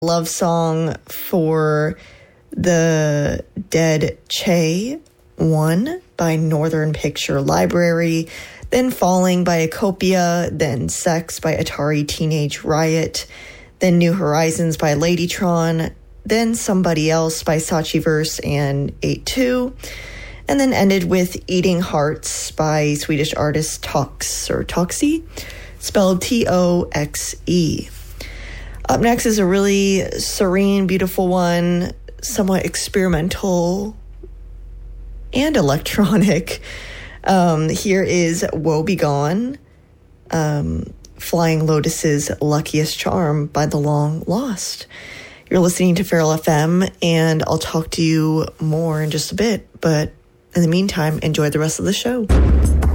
love song for the Dead Che 1 by Northern Picture Library, then Falling by Acopia, then Sex by Atari Teenage Riot, then New Horizons by Ladytron, then Somebody Else by Sachiverse and 8-2, and then ended with Eating Hearts by Swedish artist Toxie, spelled Toxe. Up next is a really serene, beautiful one, somewhat experimental and electronic. Here is Woe Begone, Flying Lotus's Luckiest Charm by The Long Lost. You're listening to Feral FM, and I'll talk to you more in just a bit, but in the meantime, enjoy the rest of the show.